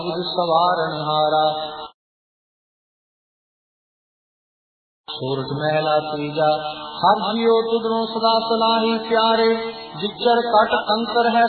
सवारनहारा। सूरज महला तीजा। हर जियो तुधरों सदा सलाही प्यारे। जिचर कट कंकर है